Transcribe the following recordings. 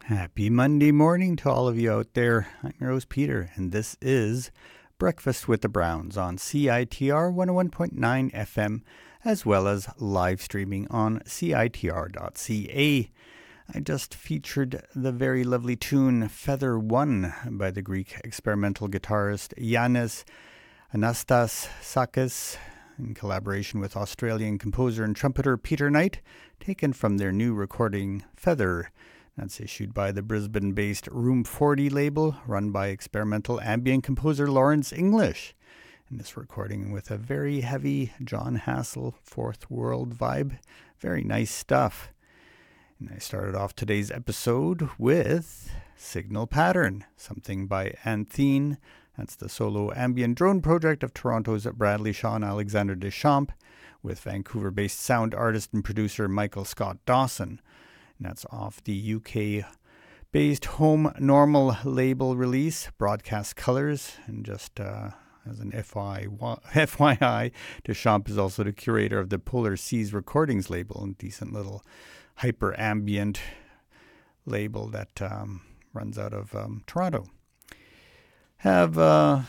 Happy Monday morning to all of you out there. I'm your host Peter, and this is Breakfast with the Browns on CITR 101.9 FM, as well as live streaming on CITR.ca. I just featured the very lovely tune Feather One by the Greek experimental guitarist Yannis Anastasakis in collaboration with Australian composer and trumpeter Peter Knight, taken from their new recording Feather. That's issued by the Brisbane-based Room 40 label, run by experimental ambient composer Lawrence English. And this recording with a very heavy John Hassel Fourth World vibe. Very nice stuff. And I started off today's episode with Signal Pattern, something by Anthene. That's the solo ambient drone project of Toronto's Bradley Shaw and Alexander Deschamps, with Vancouver-based sound artist and producer Michael Scott Dawson. And that's off the UK-based Home Normal label release, Broadcast Colors. And just as an FYI, Deschamps is also the curator of the Polar Seas Recordings label, a decent little hyper-ambient label that runs out of Toronto. Have a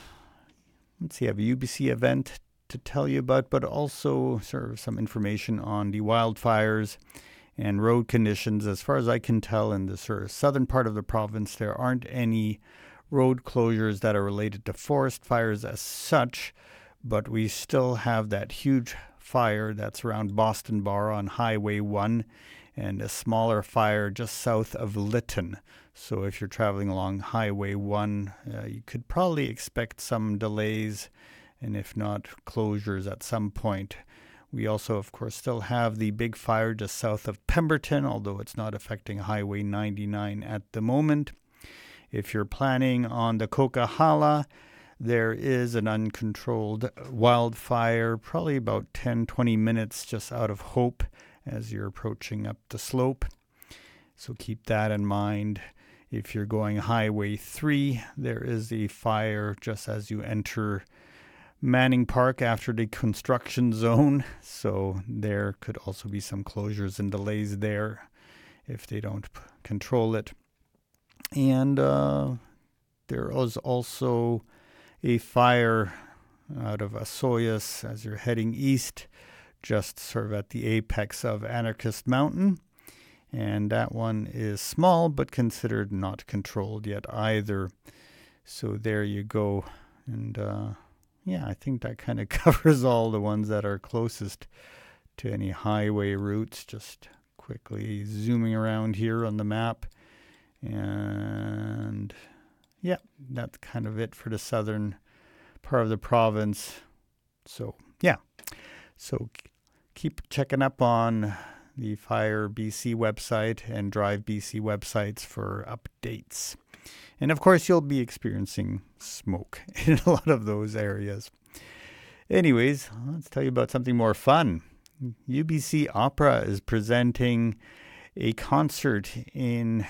UBC event to tell you about, but also sort of some information on the wildfires and road conditions. As far as I can tell, in the sort of southern part of the province, there aren't any road closures that are related to forest fires as such, but we still have that huge fire that's around Boston Bar on Highway 1 and a smaller fire just south of Lytton. So if you're traveling along Highway 1, you could probably expect some delays and if not closures at some point. We also, of course, still have the big fire just south of Pemberton, although it's not affecting Highway 99 at the moment. If you're planning on the Coquihalla, there is an uncontrolled wildfire, probably about 10-20 minutes just out of Hope as you're approaching up the slope. So keep that in mind. If you're going Highway 3, there is a fire just as you enter Manning Park after the construction zone, so there could also be some closures and delays there if they don't control it. And there is also a fire out of Osoyoos as you're heading east, just sort of at the apex of Anarchist Mountain. And that one is small, but considered not controlled yet either. So there you go. And yeah, I think that kind of covers all the ones that are closest to any highway routes. Just quickly zooming around here on the map. And yeah, that's kind of it for the southern part of the province. So yeah, so keep checking up on the Fire BC website and Drive BC websites for updates. And of course, you'll be experiencing smoke in a lot of those areas. Anyways, let's tell you about something more fun. UBC Opera is presenting a concert in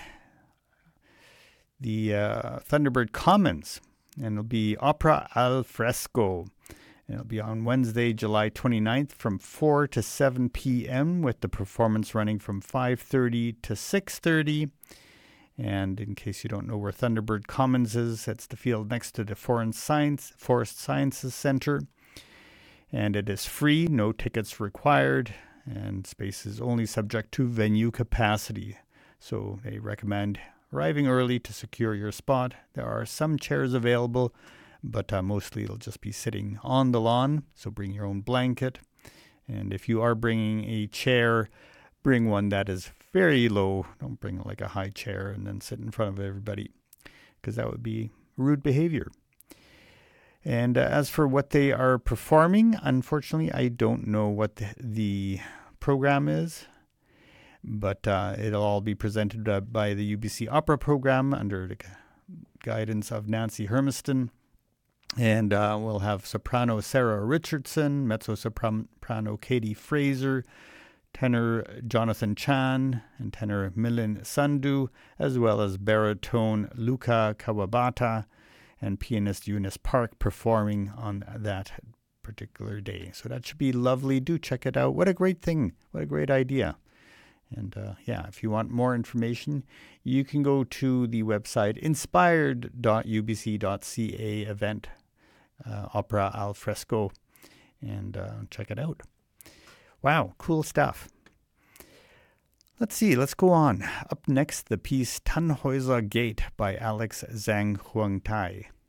the Thunderbird Commons, and it'll be Opera al Fresco. And it'll be on Wednesday, July 29th from 4 to 7 p.m. with the performance running from 5:30 to 6:30. And in case you don't know where Thunderbird Commons is, it's the field next to the Forest Sciences Center. And it is free, no tickets required, and space is only subject to venue capacity. So they recommend arriving early to secure your spot. There are some chairs available, but mostly it'll just be sitting on the lawn, so bring your own blanket. And if you are bringing a chair, bring one that is very low. Don't bring like a high chair and then sit in front of everybody, because that would be rude behavior. And as for what they are performing, unfortunately, I don't know what the program is, but it'll all be presented by the UBC Opera program under the guidance of Nancy Hermiston. And we'll have soprano Sarah Richardson, mezzo-soprano Katie Fraser, tenor Jonathan Chan, and tenor Milan Sandhu, as well as baritone Luca Kawabata and pianist Eunice Park performing on that particular day. So that should be lovely. Do check it out. What a great thing. What a great idea. And if you want more information, you can go to the website inspired.ubc.ca event, Opera al Fresco, and check it out. Wow, cool stuff. Let's see, let's go on. Up next, the piece Tannhäuser Gate by Alex Zhang Huangtai.